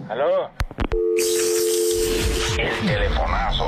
¿Aló? El telefonazo.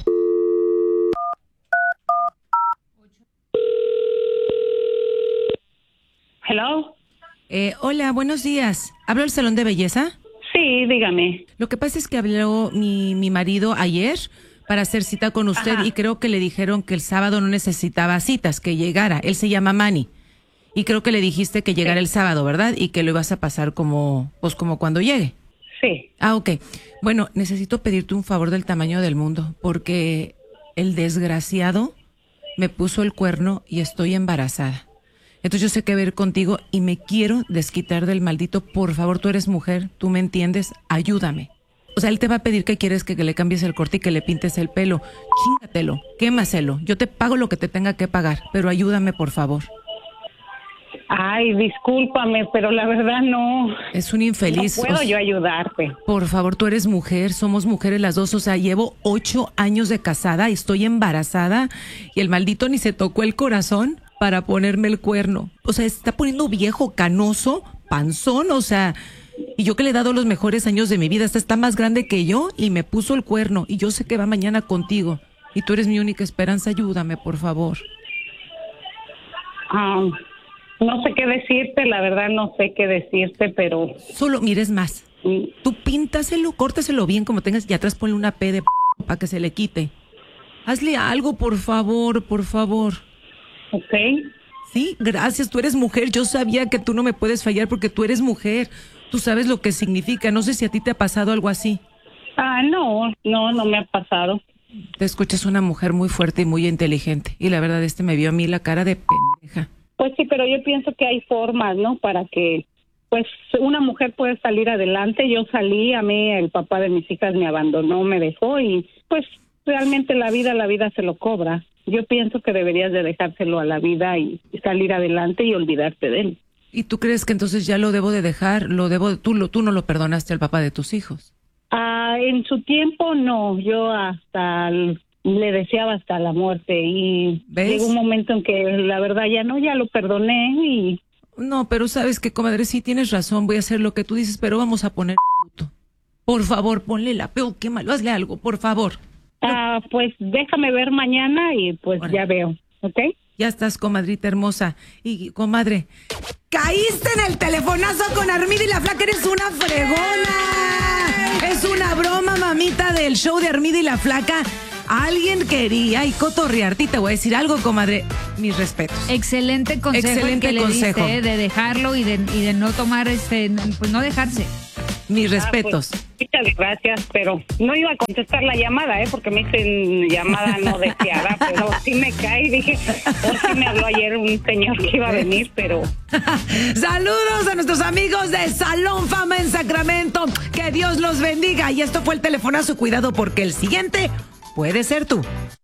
Hello. Hola, buenos días. ¿Hablo al salón de belleza? Sí, dígame. Lo que pasa es que habló mi marido ayer para hacer cita con usted. Ajá. Y creo que le dijeron que el sábado no necesitaba citas, que llegara. Él se llama Manny. Y creo que le dijiste que llegara el sábado, ¿verdad? Y que lo ibas a pasar como cuando llegue. Sí. Ah, ok. Bueno, necesito pedirte un favor del tamaño del mundo, porque el desgraciado me puso el cuerno y estoy embarazada. Entonces yo sé que ver contigo y me quiero desquitar del maldito. Por favor, tú eres mujer, tú me entiendes, ayúdame. O sea, él te va a pedir que quieres que le cambies el corte y que le pintes el pelo. Chingatelo, quémaselo. Yo te pago lo que te tenga que pagar, pero ayúdame, por favor. Ay, discúlpame, pero la verdad no. Es un infeliz. No puedo yo ayudarte. Por favor, tú eres mujer, somos mujeres las dos. O sea, llevo 8 años de casada, estoy embarazada y el maldito ni se tocó el corazón para ponerme el cuerno. O sea, está poniendo viejo, canoso, panzón, o sea, y yo que le he dado los mejores años de mi vida, hasta está más grande que yo y me puso el cuerno y yo sé que va mañana contigo y tú eres mi única esperanza, ayúdame, por favor. No sé qué decirte, la verdad no sé qué decirte, pero... Solo mires más. Tú píntaselo, córtaselo bien como tengas y atrás ponle una P de para que se le quite. Hazle algo, por favor, por favor. Ok. Sí, gracias, tú eres mujer. Yo sabía que tú no me puedes fallar porque tú eres mujer. Tú sabes lo que significa. No sé si a ti te ha pasado algo así. No me ha pasado. Te escuchas una mujer muy fuerte y muy inteligente. Y la verdad, me vio a mí la cara de pendeja. Pues sí, pero yo pienso que hay formas, ¿no? Para que, pues, una mujer pueda salir adelante. Yo salí, a mí el papá de mis hijas me abandonó, me dejó y, pues, realmente la vida se lo cobra. Yo pienso que deberías de dejárselo a la vida y salir adelante y olvidarte de él. ¿Y tú crees que entonces ya lo debo de dejar? Tú no lo perdonaste al papá de tus hijos. En su tiempo no, yo hasta le deseaba hasta la muerte y ¿ves? Llegó un momento en que la verdad ya lo perdoné y... No, pero sabes que, comadre, sí tienes razón, voy a hacer lo que tú dices, pero vamos a poner puto. Por favor, ponle la peo, qué malo, hazle algo, por favor. Pues déjame ver mañana y pues Bueno. ya veo, ¿ok? Ya estás, comadrita hermosa. Y, comadre, caíste en el telefonazo con Armida y la Flaca, eres una fregona. Es una broma, mamita, del show de Armida y la Flaca. Alguien quería y cotorrearte y te voy a decir algo, comadre. Mis respetos. Excelente consejo. Excelente el que consejo. le diste, de dejarlo y de no tomar, pues no dejarse. Mis respetos. Pues, muchas gracias, pero no iba a contestar la llamada, porque me dicen llamada no deseada, pero sí me cae, dije, sí me habló ayer un señor que iba a venir, pero... Saludos a nuestros amigos de Salón Fama en Sacramento, que Dios los bendiga. Y esto fue el telefonazo, cuidado porque el siguiente puede ser tú.